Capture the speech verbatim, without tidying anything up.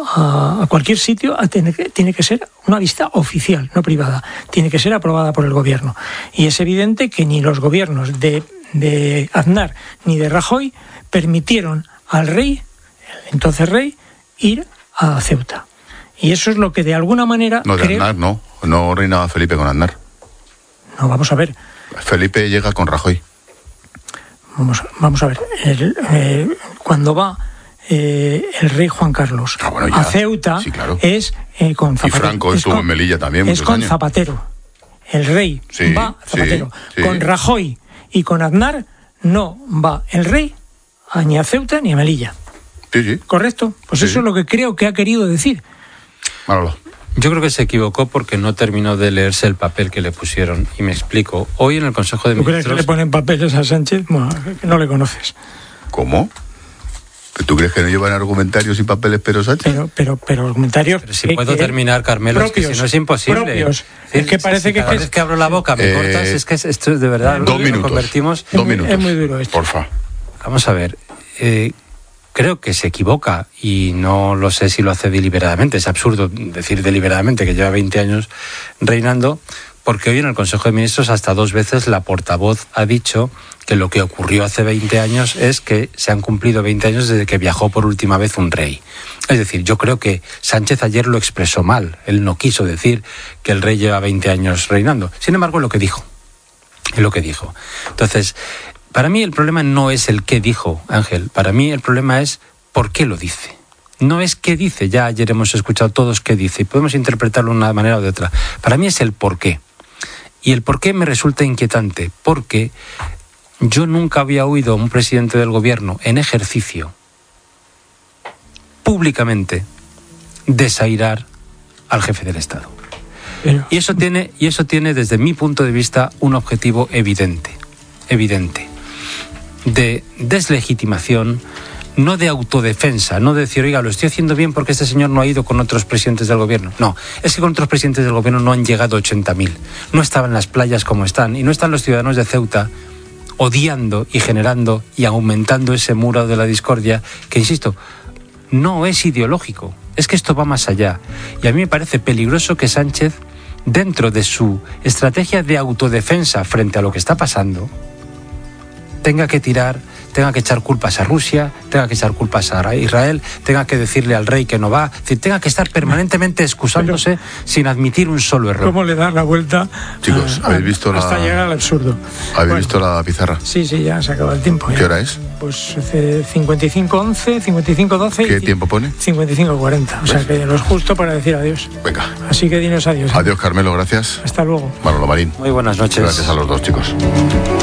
a, a cualquier sitio tiene que, tiene que ser una visita oficial, no privada. Tiene que ser aprobada por el gobierno. Y es evidente que ni los gobiernos de, de Aznar ni de Rajoy permitieron al rey, el entonces rey, ir a Ceuta. Y eso es lo que de alguna manera... No, de creo... Aznar no. No reinaba Felipe con Aznar. No, vamos a ver. Felipe llega con Rajoy. Vamos, vamos a ver. El, eh, cuando va eh, el rey Juan Carlos ah, bueno, a Ceuta, sí, claro. es eh, con Zapatero. Y Franco estuvo en Melilla también. Es con años. Zapatero. El rey sí, va a Zapatero. Sí, sí. Con Rajoy y con Aznar no va el rey a ni a Ceuta ni a Melilla. Sí, sí. ¿Correcto? Pues sí. Eso es lo que creo que ha querido decir. Manolo. Yo creo que se equivocó porque no terminó de leerse el papel que le pusieron. Y me explico. Hoy en el Consejo de ¿Tú Ministros... crees que le ponen papeles a Sánchez? Bueno, que no le conoces. ¿Cómo? ¿Tú crees que no llevan argumentarios y papeles pero Sánchez? Pero, pero, pero argumentarios... Pero si que, puedo que terminar, Carmelo, propios, es que si no es imposible. Propios. Es, es que parece si que... Cada que vez es, que abro la boca me eh, cortas, es que esto es de verdad... Dos lo minutos. Convertimos... Dos minutos. Es muy duro esto. Porfa. Vamos a ver... Eh, Creo que se equivoca y no lo sé si lo hace deliberadamente. Es absurdo decir deliberadamente que lleva veinte años reinando, porque hoy en el Consejo de Ministros hasta dos veces la portavoz ha dicho que lo que ocurrió hace veinte años es que se han cumplido veinte años desde que viajó por última vez un rey. Es decir, yo creo que Sánchez ayer lo expresó mal. Él no quiso decir que el rey lleva veinte años reinando. Sin embargo, es lo que dijo. Es lo que dijo. Entonces... Para mí el problema no es el qué dijo Ángel, para mí el problema es por qué lo dice. No es qué dice, ya ayer hemos escuchado todos qué dice y podemos interpretarlo de una manera o de otra. Para mí es el por qué. Y el por qué me resulta inquietante, porque yo nunca había oído a un presidente del gobierno en ejercicio, públicamente, desairar al jefe del Estado. Pero... Y eso tiene, y eso tiene desde mi punto de vista un objetivo evidente, evidente. de deslegitimación, no de autodefensa, no de decir, oiga, lo estoy haciendo bien porque este señor no ha ido con otros presidentes del gobierno. No, es que con otros presidentes del gobierno no han llegado ochenta mil. No estaban las playas como están y no están los ciudadanos de Ceuta odiando y generando y aumentando ese muro de la discordia que, insisto, no es ideológico. Es que esto va más allá. Y a mí me parece peligroso que Sánchez, dentro de su estrategia de autodefensa frente a lo que está pasando, tenga que tirar, tenga que echar culpas a Rusia, tenga que echar culpas a Israel, tenga que decirle al rey que no va, es decir, tenga que estar permanentemente excusándose pero, sin admitir un solo error. ¿Cómo le da la vuelta? Chicos, a, ¿habéis visto hasta la... llegar al absurdo? ¿Habéis bueno, visto la pizarra? Sí, sí, ya se acaba el tiempo. ¿Qué ya. hora es? Pues cincuenta y cinco once, cincuenta y cinco doce. ¿Qué y tiempo pone? cincuenta y cinco cuarenta. O sea que lo es justo para decir adiós. Venga. Así que dinos adiós. Adiós, Carmelo, gracias. Hasta luego. Manolo Marín. Muy buenas noches. Gracias a los dos, chicos.